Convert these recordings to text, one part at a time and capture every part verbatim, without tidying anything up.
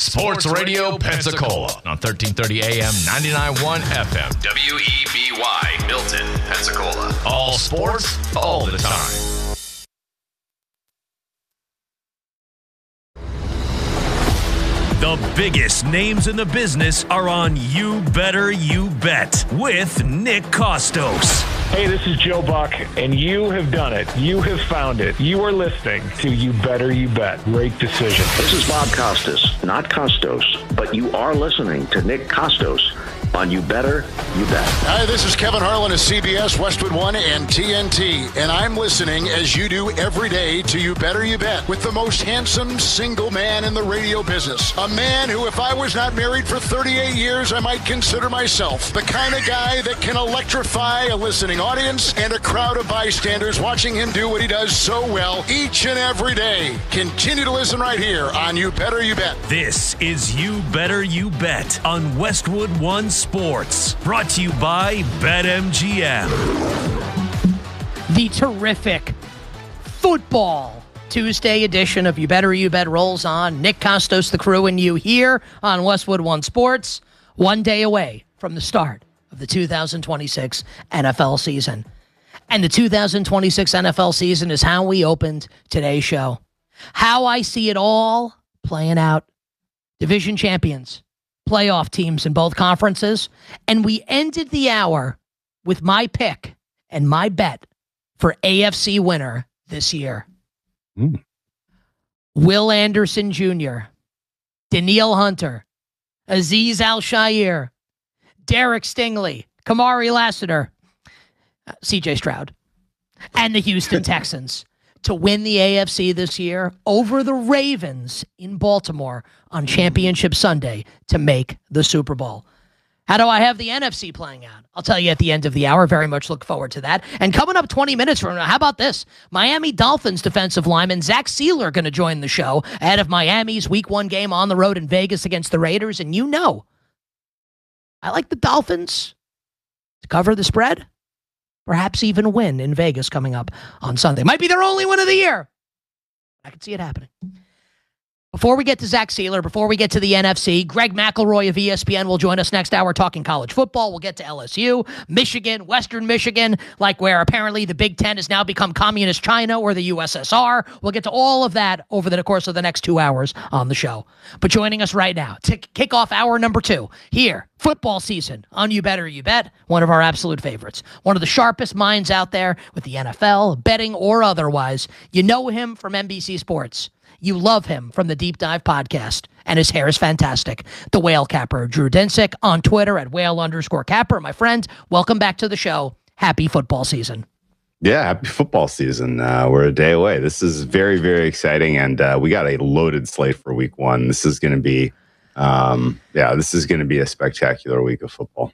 Sports Radio Pensacola on thirteen thirty A M, ninety-nine point one F M. W E B Y, Milton, Pensacola. All sports, all the time. The biggest names in the business are on You Better You Bet with Nick Kostos. Hey, this is Joe Buck, and you have done it. You have found it. You are listening to You Better You Bet. Great decision. This is Bob Costas, not Costos, but you are listening to Nick Kostos on You Better You Bet. Hi, this is Kevin Harlan of C B S, Westwood One, and T N T, and I'm listening, as you do every day, to You Better You Bet with the most handsome single man in the radio business. A man who, if I was not married for thirty-eight years, I might consider myself the kind of guy that can electrify a listening audience and a crowd of bystanders watching him do what he does so well each and every day. Continue to listen right here on You Better You Bet. This is You Better You Bet on Westwood One Sports, brought to you by BetMGM. The terrific football Tuesday edition of You Better You Bet rolls on. Nick Kostos, the crew, and you here on Westwood One Sports, one day away from the start of the two thousand twenty-six N F L season. And the two thousand twenty-six N F L season is how we opened today's show. How I see it all playing out. Division champions, playoff teams in both conferences, and we ended the hour with my pick and my bet for A F C winner this year. Mm. Will Anderson Junior, Danielle Hunter, Azeez Al-Shaair, Derek Stingley, Kamari Lassiter, uh, C J Stroud, and the Houston Texans to win the A F C this year over the Ravens in Baltimore on Championship Sunday to make the Super Bowl. How do I have the N F C playing out? I'll tell you at the end of the hour. Very much look forward to that. And coming up twenty minutes from now, how about this? Miami Dolphins defensive lineman Zach Sieler going to join the show ahead of Miami's week one game on the road in Vegas against the Raiders. And you know, I like the Dolphins to cover the spread, perhaps even win in Vegas coming up on Sunday. Might be their only win of the year. I can see it happening. Before we get to Zach Sieler, before we get to the N F C, Greg McElroy of E S P N will join us next hour talking college football. We'll get to L S U, Michigan, Western Michigan, like where apparently the Big Ten has now become communist China or the U S S R. We'll get to all of that over the course of the next two hours on the show. But joining us right now to kick off hour number two here, football season on You Better You Bet, one of our absolute favorites. One of the sharpest minds out there with the N F L, betting or otherwise. You know him from N B C Sports. You love him from the Deep Dive podcast, and his hair is fantastic. The Whale Capper, Drew Dinsick, on Twitter at whale underscore capper. My friend, welcome back to the show. Happy football season. Yeah, happy football season. Uh, we're a day away. This is very, very exciting, and uh, we got a loaded slate for week one. This is going to be, um, yeah, this is going to be a spectacular week of football.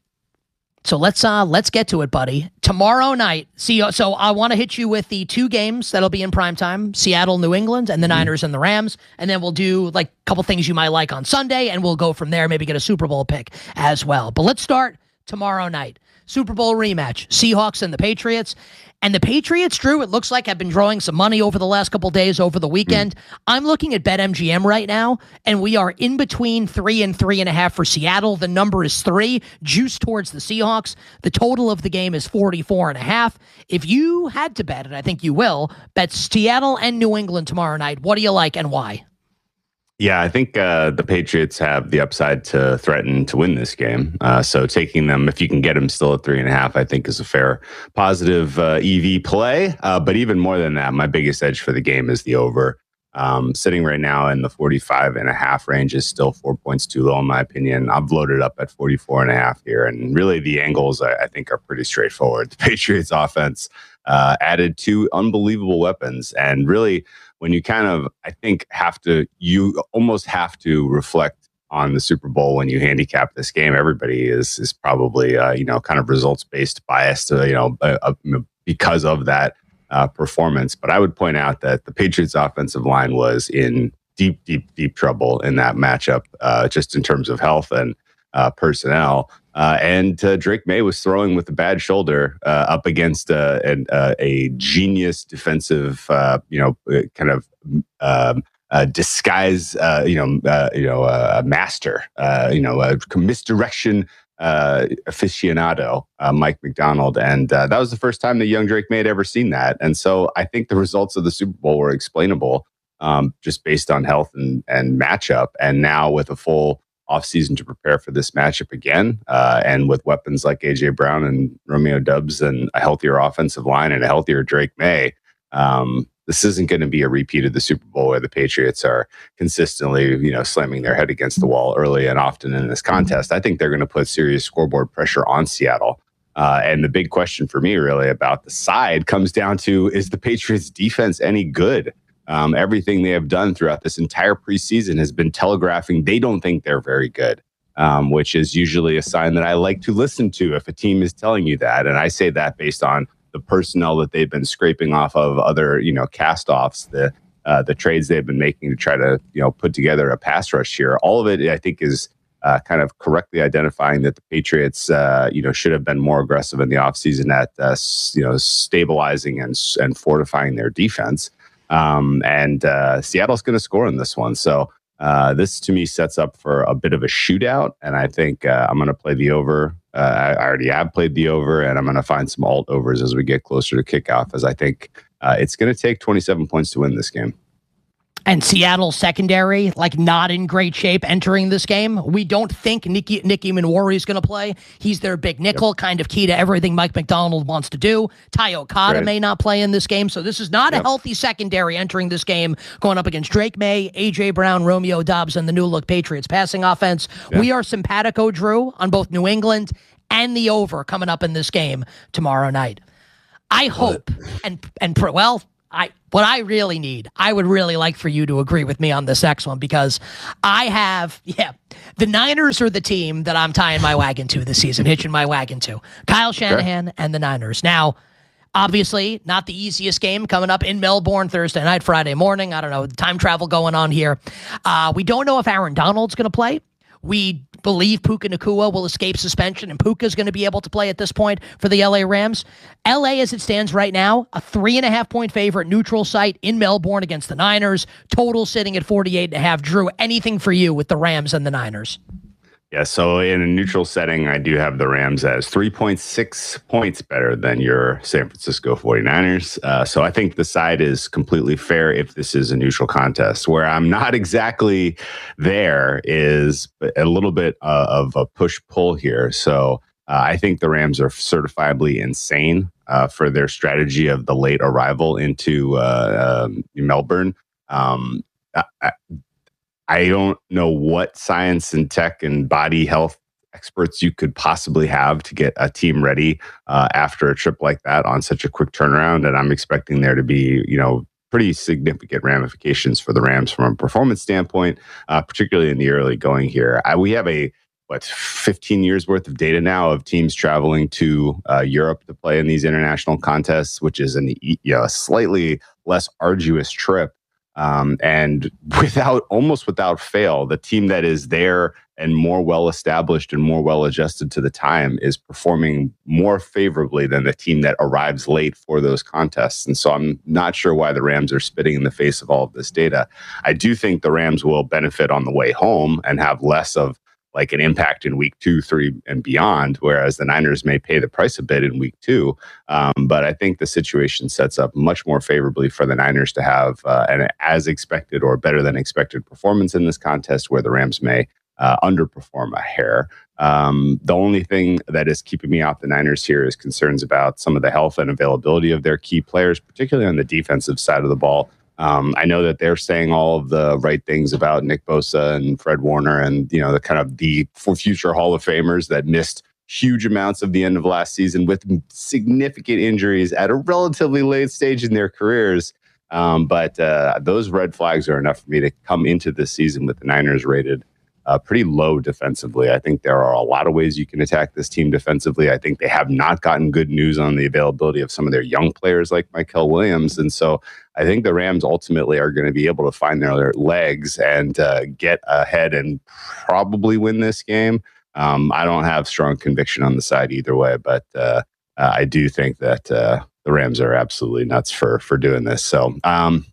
So let's uh let's get to it, buddy. Tomorrow night, see. So I want to hit you with the two games that'll be in primetime: Seattle, New England, and the mm-hmm. Niners and the Rams. And then we'll do like a couple things you might like on Sunday, and we'll go from there. Maybe get a Super Bowl pick as well. But let's start tomorrow night. Super Bowl rematch: Seahawks and the Patriots. And the Patriots, Drew, it looks like have been drawing some money over the last couple days over the weekend. Mm. I'm looking at BetMGM right now, and we are in between three and three and a half for Seattle. The number is three, juice towards the Seahawks. The total of the game is forty-four and a half. If you had to bet, and I think you will, bet Seattle and New England tomorrow night, what do you like and why? Yeah, I think uh, the Patriots have the upside to threaten to win this game. Uh, so taking them, if you can get them still at three and a half, I think is a fair, positive uh, E V play. Uh, but even more than that, my biggest edge for the game is the over. Um, sitting right now in the forty-five and a half range is still four points too low, in my opinion. I've loaded up at forty-four and a half here. And really the angles, I, I think, are pretty straightforward. The Patriots offense uh, added two unbelievable weapons. And really, when you kind of, I think, have to, you almost have to reflect on the Super Bowl when you handicap this game. Everybody is is probably, uh, you know, kind of results-based biased, uh, you know, uh, uh, because of that uh, performance. But I would point out that the Patriots offensive line was in deep, deep, deep trouble in that matchup, uh, just in terms of health and uh, personnel. Uh, and uh, Drake May was throwing with a bad shoulder uh, up against uh, an, uh, a genius defensive, uh, you know, kind of um, uh, disguise, uh, you know, uh, you know, uh, master, uh, you know, a misdirection uh, aficionado, uh, Mike Macdonald, and uh, that was the first time that young Drake May had ever seen that. And so I think the results of the Super Bowl were explainable, um, just based on health and and matchup. And now with a full offseason to prepare for this matchup again, uh, and with weapons like A J Brown and Romeo Doubs and a healthier offensive line and a healthier Drake May, um, this isn't going to be a repeat of the Super Bowl where the Patriots are consistently, you know, slamming their head against the wall early and often in this contest. I think they're going to put serious scoreboard pressure on Seattle. Uh, and the big question for me really about the side comes down to, is the Patriots defense any good? Um, everything they have done throughout this entire preseason has been telegraphing they don't think they're very good, um, which is usually a sign that I like to listen to if a team is telling you that. And I say that based on the personnel that they've been scraping off of other, you know, cast-offs, the uh, the trades they've been making to try to, you know, put together a pass rush here. All of it, I think, is uh, kind of correctly identifying that the Patriots, uh, you know, should have been more aggressive in the offseason at, uh, you know, stabilizing and and fortifying their defense. Um, and uh, Seattle's going to score in this one. So uh, this, to me, sets up for a bit of a shootout. And I think uh, I'm going to play the over. Uh, I already have played the over, and I'm going to find some alt overs as we get closer to kickoff, as I think uh, it's going to take twenty-seven points to win this game. And Seattle's secondary, like, not in great shape entering this game. We don't think Nicky, Nicky Manwari is going to play. He's their big nickel, yep. kind of key to everything Mike Macdonald wants to do. Ty Okada right. may not play in this game. So this is not yep. a healthy secondary entering this game, going up against Drake May, A J Brown, Romeo Doubs, and the new-look Patriots passing offense. Yep. We are simpatico, Drew, on both New England and the over coming up in this game tomorrow night. I hope, and, and well... I what I really need, I would really like for you to agree with me on this next one, because I have, yeah, the Niners are the team that I'm tying my wagon to this season, hitching my wagon to. Kyle Shanahan sure. and the Niners. Now, obviously, not the easiest game coming up in Melbourne Thursday night, Friday morning. I don't know, time travel going on here. Uh, we don't know if Aaron Donald's going to play. We believe Puka Nacua will escape suspension, and Puka is going to be able to play at this point for the L A Rams. L A, as it stands right now, a three and a half point favorite, neutral site in Melbourne against the Niners. Total sitting at forty-eight and a half. Drew, anything for you with the Rams and the Niners? Yeah, so in a neutral setting, I do have the Rams as three point six points better than your San Francisco forty-niners. Uh, so I think the side is completely fair if this is a neutral contest. Where I'm not exactly there is a little bit uh, of a push-pull here. So uh, I think the Rams are certifiably insane uh, for their strategy of the late arrival into uh, um, Melbourne. Um, I, I don't know what science and tech and body health experts you could possibly have to get a team ready uh, after a trip like that on such a quick turnaround. And I'm expecting there to be, you know, pretty significant ramifications for the Rams from a performance standpoint, uh, particularly in the early going here. I, we have a, what, fifteen years worth of data now of teams traveling to uh, Europe to play in these international contests, which is an, you know, a slightly less arduous trip. Um, and without, almost without fail, the team that is there and more well-established and more well-adjusted to the time is performing more favorably than the team that arrives late for those contests. And so I'm not sure why the Rams are spitting in the face of all of this data. I do think the Rams will benefit on the way home and have less of like an impact in week two, three, and beyond, whereas the Niners may pay the price a bit in week two. Um, but I think the situation sets up much more favorably for the Niners to have uh, an as expected or better than expected performance in this contest, where the Rams may uh, underperform a hair. Um, the only thing that is keeping me off the Niners here is concerns about some of the health and availability of their key players, particularly on the defensive side of the ball. Um, I know that they're saying all of the right things about Nick Bosa and Fred Warner and, you know, the kind of the for future Hall of Famers that missed huge amounts of the end of last season with significant injuries at a relatively late stage in their careers. Um, but uh, those red flags are enough for me to come into this season with the Niners rated uh, pretty low defensively. I think there are a lot of ways you can attack this team defensively. I think they have not gotten good news on the availability of some of their young players like Mykel Williams. And so I think the Rams ultimately are going to be able to find their legs and uh, get ahead and probably win this game. Um, I don't have strong conviction on the side either way, but uh, uh, I do think that uh, the Rams are absolutely nuts for for doing this. So um,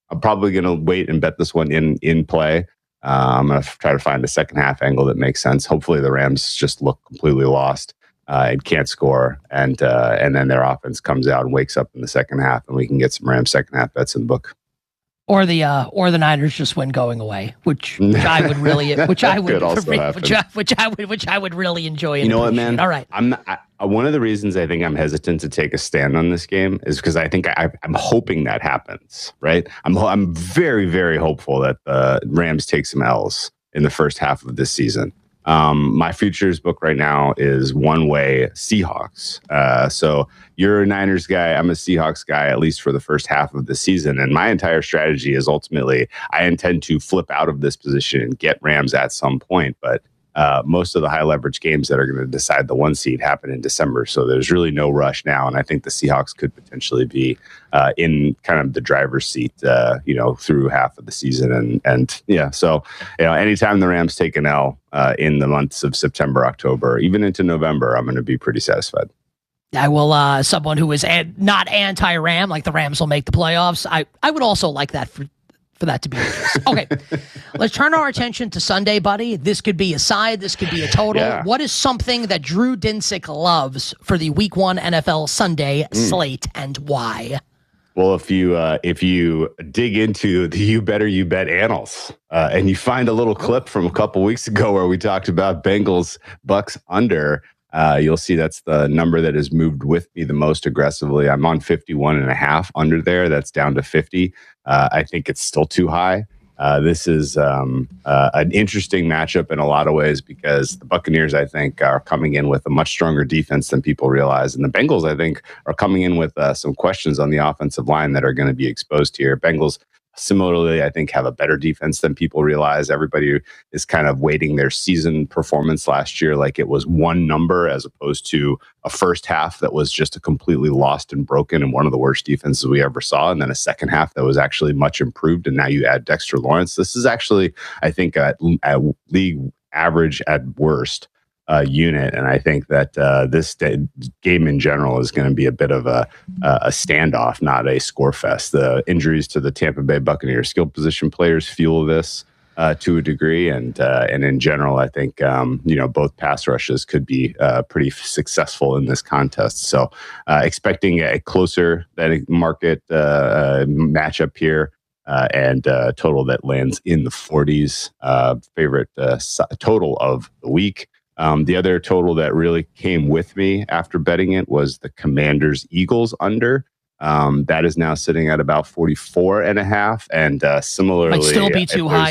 I'm probably going to wait and bet this one in in play. Uh, I'm going to try to find a second half angle that makes sense. Hopefully the Rams just look completely lost uh, and can't score. And uh, and then their offense comes out and wakes up in the second half, and we can get some Rams second half bets in the book. Or the uh, or the Niners just win going away, which, which I would really, which I would, which I, which I would, which I would really enjoy. You know what, man? All right. I'm not, I, one of the reasons I think I'm hesitant to take a stand on this game is because I think I, I'm hoping that happens. Right? I'm I'm very very hopeful that the Rams take some L's in the first half of this season. Um, my futures book right now is one way Seahawks. Uh, so you're a Niners guy. I'm a Seahawks guy, at least for the first half of the season. And my entire strategy is ultimately I intend to flip out of this position and get Rams at some point. But uh, most of the high leverage games that are going to decide the one seed happen in December. So there's really no rush now. And I think the Seahawks could potentially be uh, in kind of the driver's seat, uh, you know, through half of the season. And, and yeah, so, you know, anytime the Rams take an L uh, in the months of September, October, even into November, I'm going to be pretty satisfied. I will, uh, someone who is an, not anti-Ram, like the Rams will make the playoffs. I, I would also like that for for that to be the case. Okay, let's turn our attention to Sunday, buddy. This could be a side. This could be a total. Yeah. What is something that Drew Dinsick loves for the Week One N F L Sunday mm. slate, and why? Well, if you uh, if you dig into the You Better You Bet annals uh, and you find a little clip from a couple weeks ago where we talked about Bengals Bucks under, uh, you'll see that's the number that has moved with me the most aggressively. I'm on fifty-one and a half under there. That's down to fifty. Uh, I think it's still too high. Uh, this is um, uh, an interesting matchup in a lot of ways because the Buccaneers, I think, are coming in with a much stronger defense than people realize. And the Bengals, I think, are coming in with uh, some questions on the offensive line that are going to be exposed here. Bengals, similarly, I think, have a better defense than people realize. Everybody is kind of weighting their season performance last year like it was one number as opposed to a first half that was just a completely lost and broken and one of the worst defenses we ever saw, and then a second half that was actually much improved, and now you add Dexter Lawrence. This is actually, I think, a, a league average at worst Uh, unit, and I think that uh, this day, game in general is going to be a bit of a a standoff, not a score fest. The injuries to the Tampa Bay Buccaneers skill position players fuel this uh, to a degree, and uh, and in general, I think um, you know both pass rushes could be uh, pretty successful in this contest. So, uh, expecting a closer than market uh, uh, matchup here. Uh, and uh, total that lands in the forties. Uh, favorite uh, total of the week. Um, the other total that really came with me after betting it was the Commanders Eagles under. Um, that is now sitting at about forty-four and a half. And uh, similarly, might still be too high.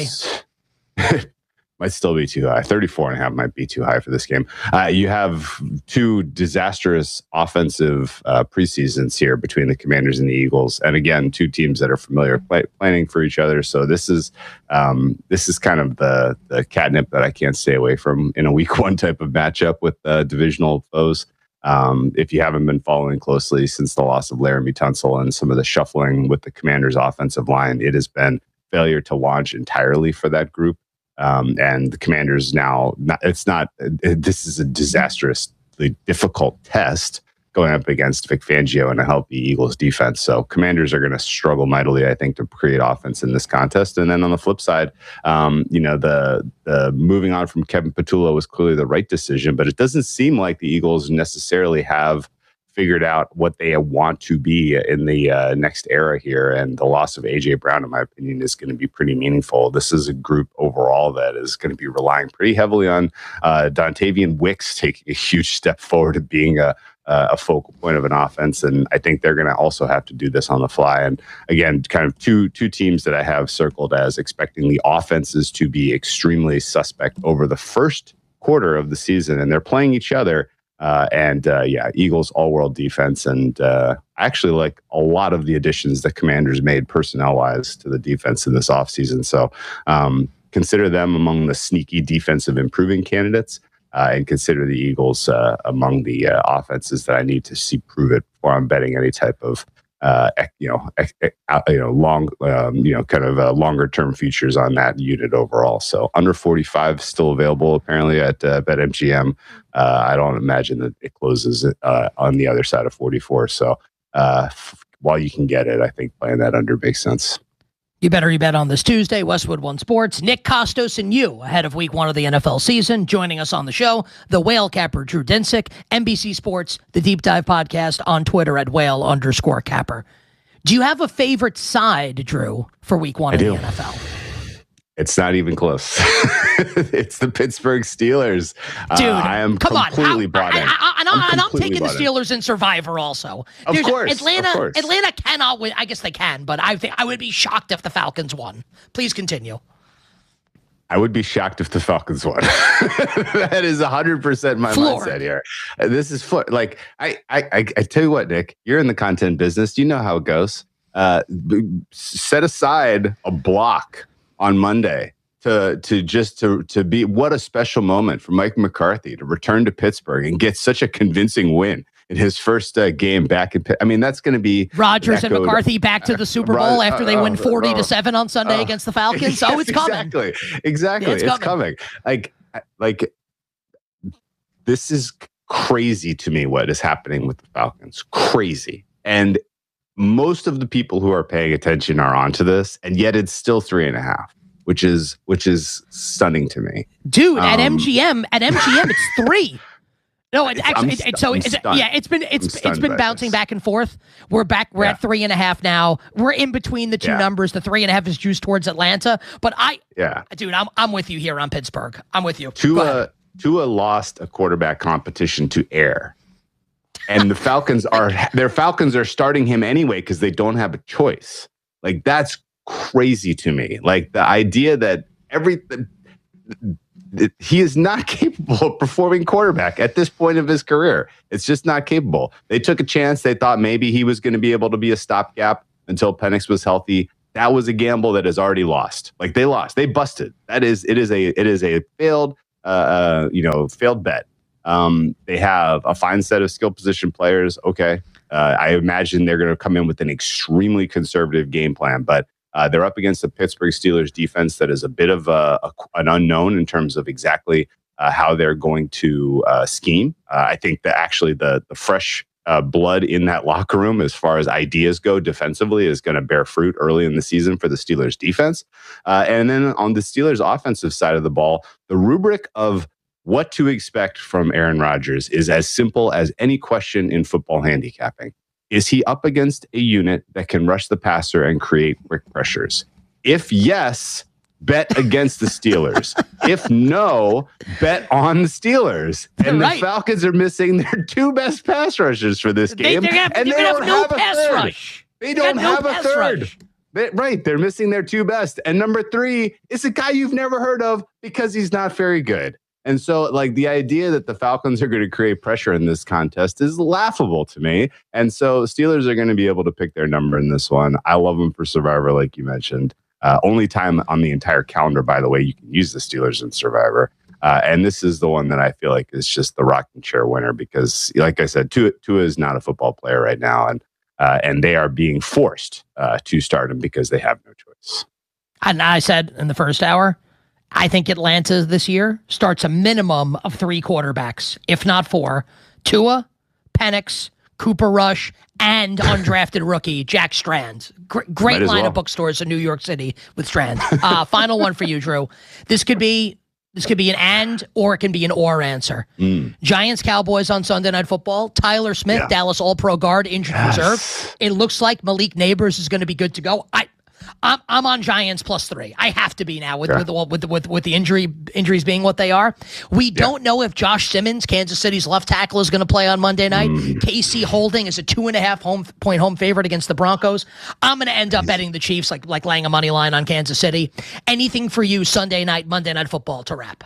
might still be too high. thirty-four and a half might be too high for this game. Uh, you have two disastrous offensive uh, preseasons here between the Commanders and the Eagles. And again, two teams that are familiar play, planning for each other. So this is um, this is kind of the, the catnip that I can't stay away from in a week one type of matchup with uh, divisional foes. Um, if you haven't been following closely since the loss of Laramie Tunsil and some of the shuffling with the Commanders offensive line, it has been failure to launch entirely for that group. Um, and the Commanders now, not, it's not, it, this is a disastrously difficult test going up against Vic Fangio and a healthy Eagles defense. So Commanders are going to struggle mightily, I think, to create offense in this contest. And then on the flip side, um, you know, the, the moving on from Kevin Patullo was clearly the right decision, but it doesn't seem like the Eagles necessarily have figured out what they want to be in the uh, next era here. And the loss of A J Brown, in my opinion, is going to be pretty meaningful. This is a group overall that is going to be relying pretty heavily on uh, Dontavian Wicks taking a huge step forward to being a, a focal point of an offense. And I think they're going to also have to do this on the fly. And again, kind of two, two teams that I have circled as expecting the offenses to be extremely suspect over the first quarter of the season. And they're playing each other. Uh, and uh, yeah, Eagles all-world defense, and uh, I actually like a lot of the additions that Commanders made personnel-wise to the defense in this offseason. So um, consider them among the sneaky defensive improving candidates, uh, and consider the Eagles uh, among the uh, offenses that I need to see prove it before I'm betting any type of uh, you know, you know, long, um, you know, kind of uh, longer term features on that unit overall. So under forty-five still available apparently at uh, BetMGM. Uh, I don't imagine that it closes uh, on the other side of forty-four. So uh, f- while you can get it, I think playing that under makes sense. You better you bet on this Tuesday, Westwood One Sports. Nick Kostos and you ahead of week one of the N F L season. Joining us on the show, the Whale Capper, Drew Dinsick, N B C Sports, the Deep Dive Podcast on Twitter at whale underscore capper. Do you have a favorite side, Drew, for week one I of do. the N F L? It's not even close. It's the Pittsburgh Steelers. Dude, uh, I am come completely on. bought I, in. I, I, and, I, and I'm taking the bought in. Steelers in Survivor also. Of There's- course, Atlanta, of course. Atlanta cannot win. I guess they can, but I think I would be shocked if the Falcons won. Please continue. I would be shocked if the Falcons won. That is one hundred percent my Floored. mindset here. Uh, This is fl- like, I, I, I, I tell you what, Nick, you're in the content business. You know how it goes. Uh, b- set aside a block on Monday to to just to to be what a special moment for Mike McCarthy to return to Pittsburgh and get such a convincing win in his first uh, game back in. Pitt- I mean, that's going to be Rodgers that and go- McCarthy back to the Super Rod- Bowl after they uh, win uh, forty to uh, seven on Sunday uh, against the Falcons. Oh, it's coming. Exactly, exactly. Yeah, it's, it's coming. Like, like this is crazy to me. What is happening with the Falcons? Crazy, and most of the people who are paying attention are onto this, and yet it's still three and a half, which is which is stunning to me. Dude, at Um, M G M, at M G M, it's three. No, it, I'm actually, stu- it, it, so I'm it's, stunned. yeah, it's been I'm it's it's stunned been by bouncing this. back and forth. We're back. We're Yeah. at three and a half now. We're in between the two Yeah. numbers. The three and a half is juiced towards Atlanta, but I, Yeah, dude, I'm I'm with you here on Pittsburgh. I'm with you. Go Tua ahead. Tua lost a quarterback competition to air. And the Falcons are their Falcons are starting him anyway because they don't have a choice. Like, that's crazy to me. Like, the idea that every that he is not capable of performing quarterback at this point of his career. It's just not capable. They took a chance. They thought maybe he was going to be able to be a stopgap until Penix was healthy. That was a gamble that is already lost. Like, they lost. They busted. That is it is a it is a failed uh, uh you know failed bet. Um, they have a fine set of skill position players. Okay. Uh, I imagine they're going to come in with an extremely conservative game plan, but uh, they're up against the Pittsburgh Steelers defense that is a bit of a, a, an unknown in terms of exactly uh, how they're going to uh, scheme. Uh, I think that actually the, the fresh uh, blood in that locker room, as far as ideas go defensively, is going to bear fruit early in the season for the Steelers defense. Uh, and then on the Steelers offensive side of the ball, the rubric of what to expect from Aaron Rodgers is as simple as any question in football handicapping. Is he up against a unit that can rush the passer and create quick pressures? If yes, bet against the Steelers. If no, bet on the Steelers. And Right. the Falcons are missing their two best pass rushers for this They, game. they're gonna have, and they're they gonna don't have no have a pass third. rush. They They got don't no have a pass third. rush. They, right. They're missing their two best. And number three is a guy you've never heard of because he's not very good. And so, like, the idea that the Falcons are going to create pressure in this contest is laughable to me. And so Steelers are going to be able to pick their number in this one. I love them for Survivor, like you mentioned. Uh, only time on the entire calendar, by the way, you can use the Steelers in Survivor. Uh, and this is the one that I feel like is just the rocking chair winner because, like I said, Tua, Tua is not a football player right now. And uh, and they are being forced uh, to start him because they have no choice. And I said in the first hour, I think Atlanta this year starts a minimum of three quarterbacks, if not four. Tua, Penix, Cooper Rush, and undrafted rookie Jack Strand. Gr- great Might as line well. of bookstores in New York City with Strand. Uh, final one for you, Drew. This could be this could be an and or it can be an or answer. Mm. Giants Cowboys on Sunday Night Football. Tyler Smith, Yeah. Dallas All-Pro guard, injured Yes. reserve. It looks like Malik Neighbors is going to be good to go. I. I'm I'm on Giants plus three. I have to be now with Yeah. with, the, with the, with with the injury injuries being what they are. We don't know if Josh Simmons, Kansas City's left tackle, is going to play on Monday night. Mm. Casey Holding is a two and a half home point home favorite against the Broncos. I'm going to end up betting the Chiefs, like like laying a money line on Kansas City. Anything for you Sunday night, Monday Night Football to wrap?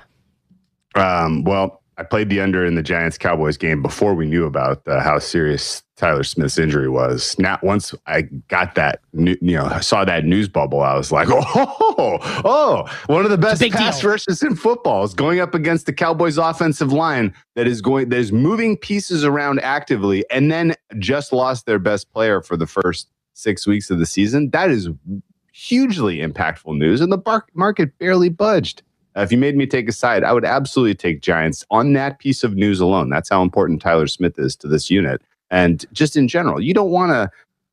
Um, well, I played the under in the Giants Cowboys game before we knew about uh, how serious Tyler Smith's injury was. Now, once I got that, you know, I saw that news bubble, I was like, oh, oh, one of the best big pass deal. rushes in football is going up against the Cowboys offensive line that is going, that is moving pieces around actively and then just lost their best player for the first six weeks of the season. That is hugely impactful news, and the bar- market barely budged. Uh, if you made me take a side, I would absolutely take Giants on that piece of news alone. That's how important Tyler Smith is to this unit. And just in general, you don't want to,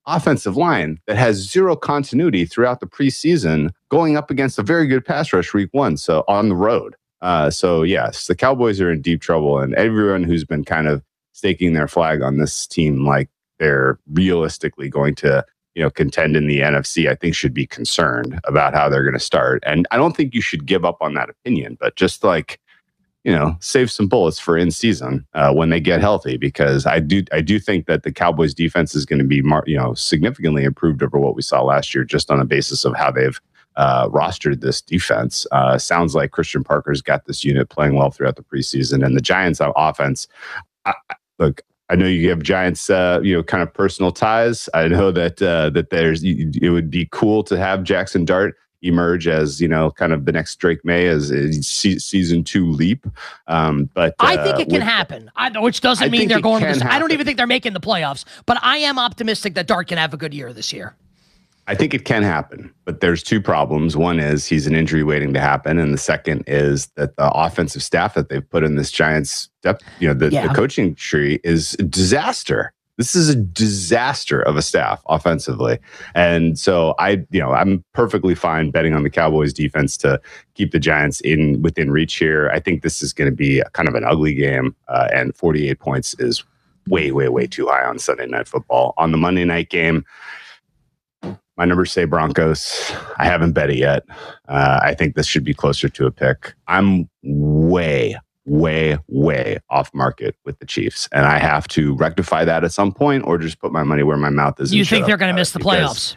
offensive line that has zero continuity throughout the preseason, going up against a very good pass rush week one, so on the road. Uh, so, yes, the Cowboys are in deep trouble, and everyone who's been kind of staking their flag on this team like they're realistically going to, you know, contend in the N F C, I think should be concerned about how they're going to start. And I don't think you should give up on that opinion, but just like, you know, save some bullets for in season uh, when they get healthy, because I do I do think that the Cowboys defense is going to be mar- you know significantly improved over what we saw last year, just on the basis of how they've uh, rostered this defense. Uh, sounds like Christian Parker's got this unit playing well throughout the preseason, and the Giants' offense. I, look, I know you have Giants, uh, you know, kind of personal ties. I know that uh, that there's it would be cool to have Jackson Dart emerge as, you know, kind of the next Drake May as a season two leap. Um, but uh, I think it can happen, I, which doesn't I mean they're going to. This, I don't even think they're making the playoffs, but I am optimistic that Dart can have a good year this year. I think it can happen, but there's two problems. One is he's an injury waiting to happen, and the second is that the offensive staff that they've put in this Giants depth, you know, the, yeah. the coaching tree is a disaster. This is a disaster of a staff offensively. And so I, you know, I'm perfectly fine betting on the Cowboys defense to keep the Giants in within reach here. I think this is going to be kind of an ugly game, uh, and forty-eight points is way, way, way too high on Sunday Night Football. On the Monday night game, my numbers say Broncos. I haven't bet it yet. Uh, I think this should be closer to a pick. I'm way, way, way off market with the Chiefs, and I have to rectify that at some point, or just put my money where my mouth is. You think they're going to miss the playoffs?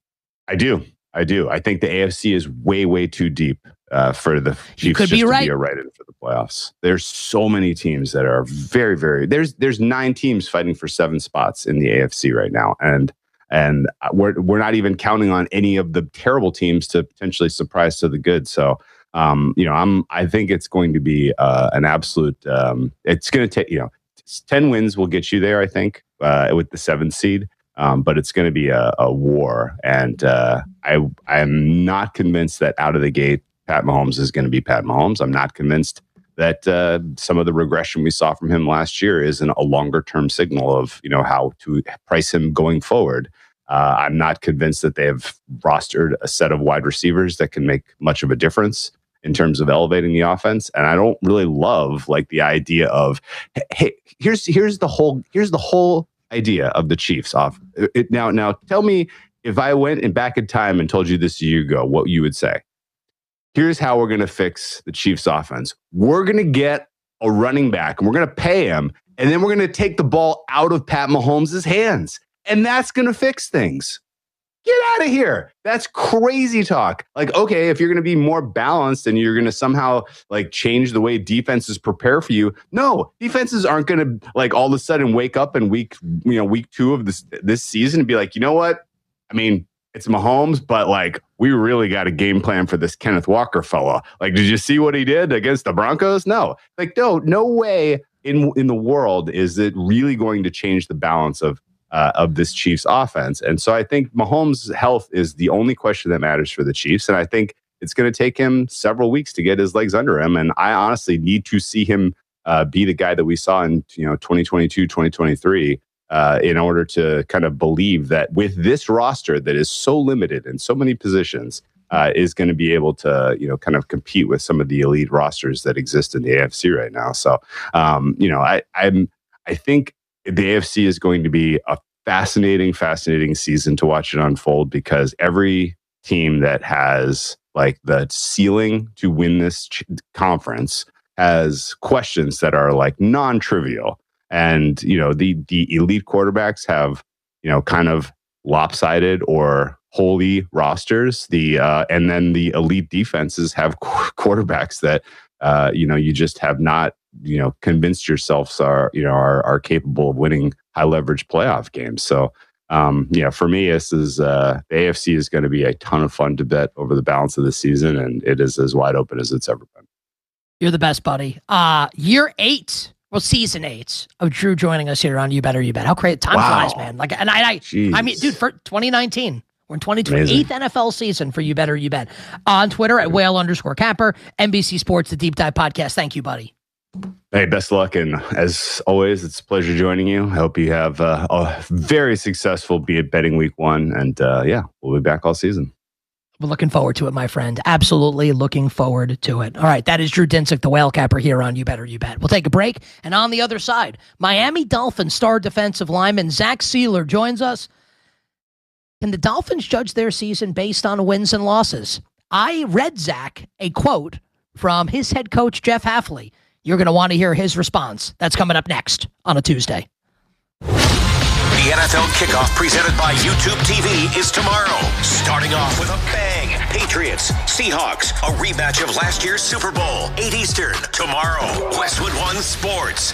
I do. I do. I think the A F C is way, way too deep uh, for the Chiefs could be just right. to be a write-in for the playoffs. There's so many teams that are very, very. There's there's nine teams fighting for seven spots in the A F C right now, and. And we're we're not even counting on any of the terrible teams to potentially surprise to the good. So, um, you know, I'm I think it's going to be uh, an absolute. Um, it's going to take you know, ten wins will get you there. I think uh, with the seventh seed, um, but it's going to be a, a war. And uh, I I'm not convinced that out of the gate Pat Mahomes is going to be Pat Mahomes. I'm not convinced that uh, some of the regression we saw from him last year isn't a longer term signal of, you know, how to price him going forward. Uh, I'm not convinced that they have rostered a set of wide receivers that can make much of a difference in terms of elevating the offense. And I don't really love like the idea of, hey, here's here's the whole here's the whole idea of the Chiefs off. It, now now tell me, if I went in back in time and told you this a year ago, what you would say. Here's how we're going to fix the Chiefs offense. We're going to get a running back and we're going to pay him. And then we're going to take the ball out of Pat Mahomes' hands. And that's going to fix things. Get out of here. That's crazy talk. Like, okay, if you're going to be more balanced and you're going to somehow like change the way defenses prepare for you. No, defenses aren't going to like all of a sudden wake up in week, you know, week two of this, this season and be like, you know what? I mean, it's Mahomes, but like we really got a game plan for this Kenneth Walker fella. Like, did you see what he did against the Broncos? No, like, no, no way in in the world is it really going to change the balance of uh, of this Chiefs offense. And so I think Mahomes' health is the only question that matters for the Chiefs. And I think it's going to take him several weeks to get his legs under him. And I honestly need to see him uh, be the guy that we saw in you know twenty twenty-two, twenty twenty-three. Uh, in order to kind of believe that with this roster that is so limited in so many positions, uh, is going to be able to, you know, kind of compete with some of the elite rosters that exist in the A F C right now. So, um, you know, I, I'm, I think the A F C is going to be a fascinating, fascinating season to watch it unfold, because every team that has like the ceiling to win this ch- conference has questions that are like non-trivial. And, you know, the the elite quarterbacks have, you know, kind of lopsided or holy rosters. The uh, and then the elite defenses have qu- quarterbacks that, uh, you know, you just have not, you know, convinced yourselves are, you know, are, are capable of winning high leverage playoff games. So, um, yeah, for me, this is uh, the A F C is going to be a ton of fun to bet over the balance of the season. And it is as wide open as it's ever been. You're the best, buddy. Uh, year eight. Well, season eight of Drew joining us here on You Better You Bet. How crazy time wow. flies, man! Like, and I, I, I mean, dude, for twenty nineteen, we're in twenty twenty, eighth N F L season for You Better You Bet. On Twitter at whale underscore capper, N B C Sports, the Deep Dive Podcast. Thank you, buddy. Hey, best of luck. And as always, it's a pleasure joining you. I hope you have uh, a very successful Be It Betting Week one. And uh, yeah, we'll be back all season. We're looking forward to it, my friend. Absolutely looking forward to it. All right, that is Drew Dinsick, the Whale Capper, here on You Better You Bet. We'll take a break, and on the other side, Miami Dolphins star defensive lineman Zach Sieler joins us. Can the Dolphins judge their season based on wins and losses? I read Zach a quote from his head coach, Jeff Hafley. You're going to want to hear his response. That's coming up next on a Tuesday. The N F L kickoff presented by YouTube T V is tomorrow. Starting off with a bang. Patriots, Seahawks, a rematch of last year's Super Bowl. eight Eastern, tomorrow. Westwood One Sports.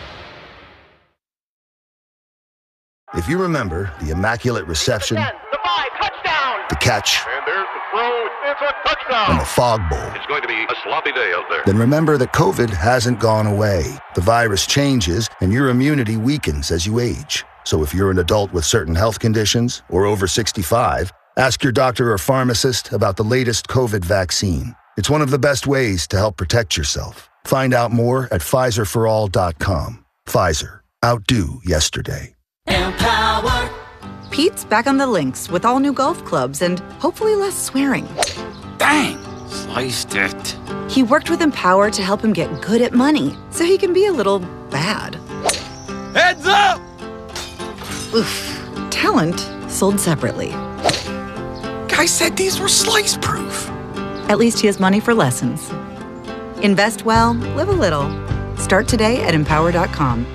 If you remember the immaculate reception, the five, touchdown, the catch, and there's the throw, it's a touchdown, and the fog bowl, it's going to be a sloppy day out there. Then remember that COVID hasn't gone away. The virus changes, and your immunity weakens as you age. So if you're an adult with certain health conditions or over sixty-five, ask your doctor or pharmacist about the latest COVID vaccine. It's one of the best ways to help protect yourself. Find out more at Pfizer for all dot com. Pfizer. Outdo yesterday. Empower. Pete's back on the links with all new golf clubs and hopefully less swearing. Dang! Sliced it. He worked with Empower to help him get good at money so he can be a little bad. Heads up! Oof. Talent sold separately. Guy said these were slice proof. At least he has money for lessons. Invest well, live a little. Start today at empower dot com.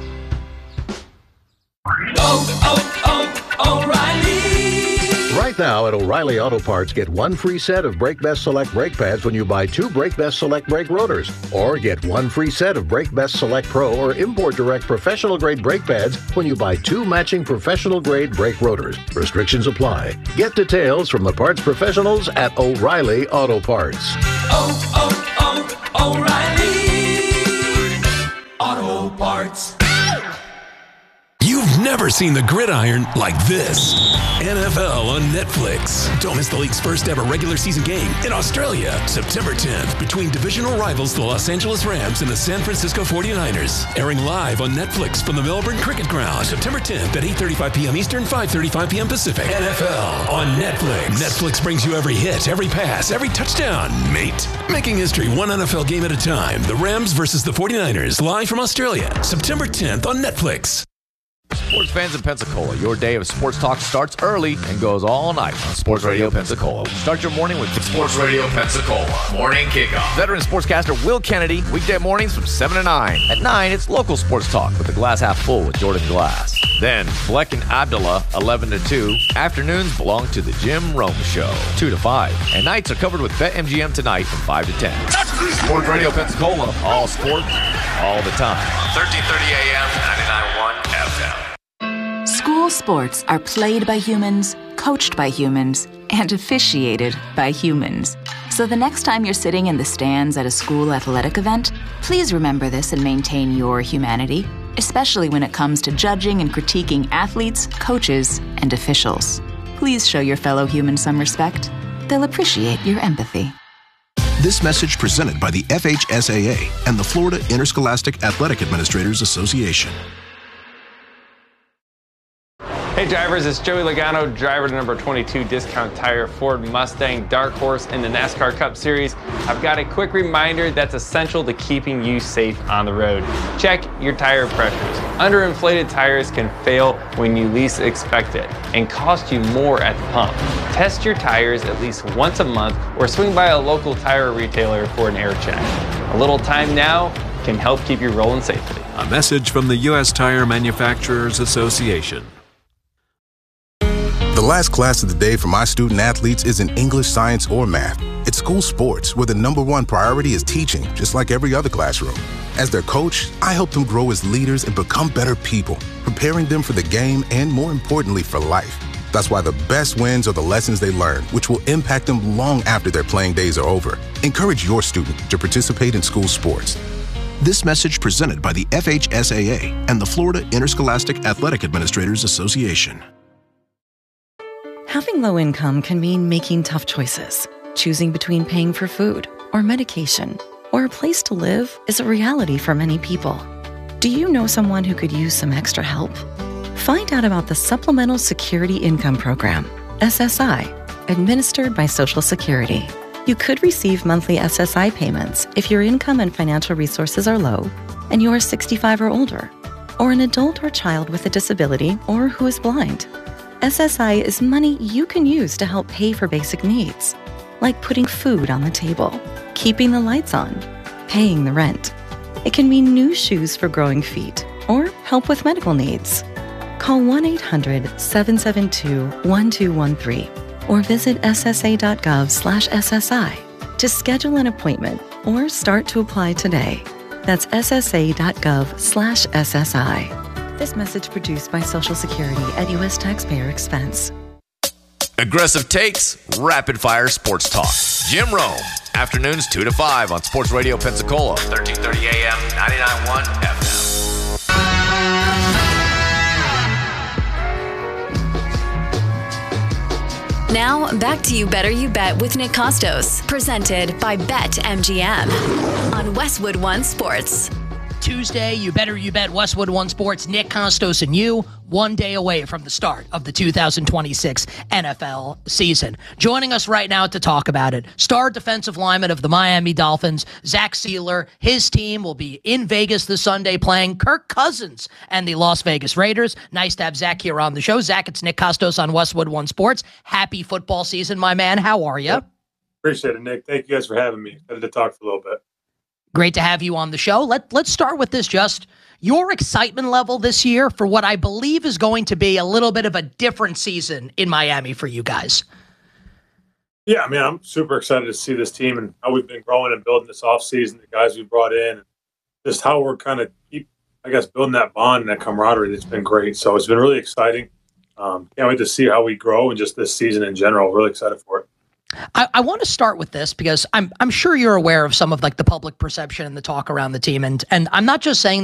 Oh, oh, oh, O'Reilly! Right now at O'Reilly Auto Parts, get one free set of Brake Best Select brake pads when you buy two Brake Best Select brake rotors. Or get one free set of Brake Best Select Pro or Import Direct professional grade brake pads when you buy two matching professional grade brake rotors. Restrictions apply. Get details from the parts professionals at O'Reilly Auto Parts. Oh, oh, oh, O'Reilly Auto Parts. You've never seen the gridiron like this. N F L on Netflix. Don't miss the league's first ever regular season game in Australia, September tenth, between divisional rivals the Los Angeles Rams and the San Francisco forty-niners. Airing live on Netflix from the Melbourne Cricket Ground, September tenth at eight thirty-five p.m. Eastern, five thirty-five p.m. Pacific. N F L on Netflix. Netflix brings you every hit, every pass, every touchdown, mate. Making history one N F L game at a time. The Rams versus the forty-niners, live from Australia, September tenth on Netflix. Sports fans in Pensacola, your day of sports talk starts early and goes all night on Sports Radio Pensacola. Start your morning with Sports Radio Pensacola. Morning kickoff. Veteran sportscaster Will Kennedy, weekday mornings from seven to nine. At nine, it's local sports talk with the Glass Half Full with Jordan Glass. Then, Fleck and Abdullah, eleven to two. Afternoons belong to the Jim Rome Show, two to five. And nights are covered with BetMGM tonight from five to ten. Sports Radio Pensacola, all sports, all the time. thirteen thirty a.m., ninety-nine point one F M. School sports are played by humans, coached by humans, and officiated by humans. So the next time you're sitting in the stands at a school athletic event, please remember this and maintain your humanity, especially when it comes to judging and critiquing athletes, coaches, and officials. Please show your fellow humans some respect. They'll appreciate your empathy. This message presented by the F H S A A and the Florida Interscholastic Athletic Administrators Association. Hey drivers, it's Joey Logano, driver to number twenty-two Discount Tire Ford Mustang Dark Horse in the NASCAR Cup Series. I've got a quick reminder that's essential to keeping you safe on the road. Check your tire pressures. Underinflated tires can fail when you least expect it and cost you more at the pump. Test your tires at least once a month or swing by a local tire retailer for an air check. A little time now can help keep you rolling safely. A message from the U S Tire Manufacturers Association. The last class of the day for my student athletes isn't English, science, or math. It's school sports, where the number one priority is teaching, just like every other classroom. As their coach, I help them grow as leaders and become better people, preparing them for the game and, more importantly, for life. That's why the best wins are the lessons they learn, which will impact them long after their playing days are over. Encourage your student to participate in school sports. This message presented by the F H S A A and the Florida Interscholastic Athletic Administrators Association. Having low income can mean making tough choices, choosing between paying for food or medication. or a place to live is a reality for many people. Do you know someone who could use some extra help? Find out about the Supplemental Security Income Program, S S I, administered by Social Security. You could receive monthly S S I payments if your income and financial resources are low and you are sixty-five or older, or an adult or child with a disability or who is blind. S S I is money you can use to help pay for basic needs, like putting food on the table, keeping the lights on, paying the rent. It can mean new shoes for growing feet or help with medical needs. Call one eight hundred, seven seven two, one two one three or visit S S A dot gov slash S S I to schedule an appointment or start to apply today. That's S S A dot gov slash S S I. This message produced by Social Security at U S taxpayer expense. Aggressive takes, rapid fire sports talk. Jim Rome, afternoons two to five on Sports Radio Pensacola, thirteen thirty A M, ninety-nine point one F M. Now, back to You Better You Bet with Nick Costos, presented by BetMGM on Westwood One Sports. Tuesday, You Better You Bet, Westwood One Sports, Nick Costos and you, one day away from the start of the two thousand twenty-six N F L season. Joining us right now to talk about it, star defensive lineman of the Miami Dolphins, Zach Sieler. His team will be in Vegas this Sunday playing Kirk Cousins and the Las Vegas Raiders. Nice to have Zach here on the show. Zach, it's Nick Costos on Westwood One Sports. Happy football season, my man. How are you? Appreciate it, Nick. Thank you guys for having me. Excited to talk for a little bit. Great to have you on the show. Let, let's start with this, just your excitement level this year for what I believe is going to be a little bit of a different season in Miami for you guys. Yeah, I mean, I'm super excited to see this team and how we've been growing and building this offseason, the guys we brought in, just how we're kind of keep, I guess, building that bond and that camaraderie. That's been great. So it's been really exciting. Um, can't wait to see how we grow and just this season in general. Really excited for it. I, I want to start with this because I'm I'm sure you're aware of some of like the public perception and the talk around the team, and and I'm not just saying